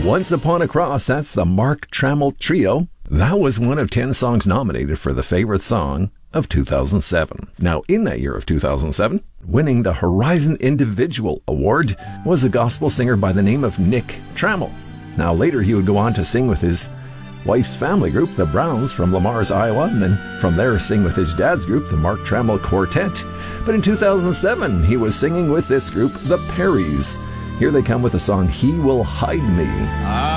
Once Upon a Cross, that's the Mark Trammell Trio. That was one of 10 songs nominated for the favorite song of 2007. Now, in that year of 2007, winning the Horizon Individual Award was a gospel singer by the name of Nick Trammell. Now, later he would go on to sing with his wife's family group, the Browns, from Lamars, Iowa, and then from there sing with his dad's group, the Mark Trammell Quartet. But in 2007, he was singing with this group, the Perrys. Here they come with the song He Will Hide Me.